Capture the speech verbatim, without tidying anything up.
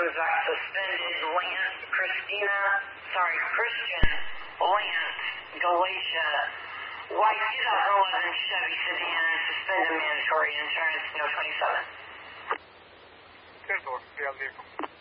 comes back suspended. Lance, Christina, sorry, Christian, Lance, Galatia, white two thousand eleven Chevy sedan, suspended mandatory insurance, no twenty-seven. ten four, yeah, vehicle.